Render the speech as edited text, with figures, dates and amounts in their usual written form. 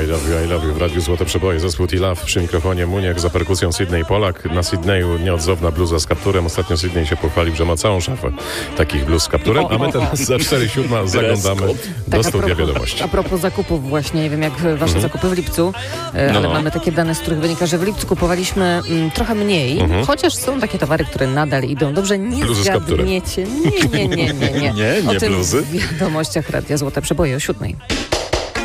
I love you. W Radiu Złote Przeboje, zespół T-Love, przy mikrofonie Muniek, za perkusją Sydney Polak. Na Sydneyu nieodzowna bluza z kapturem. Ostatnio Sydney się pochwalił, że ma całą szafę takich bluz z kapturem, a my teraz za 4:07 zaglądamy do studia wiadomości. A propos zakupów właśnie, nie wiem jak wasze zakupy w lipcu, ale mamy takie dane, z których wynika, że w lipcu kupowaliśmy trochę mniej, chociaż są takie towary, które nadal idą. Dobrze, nie bluzy zgadniecie. Nie. Nie O tym bluzy. w wiadomościach Radia Złote Przeboje o 7:00.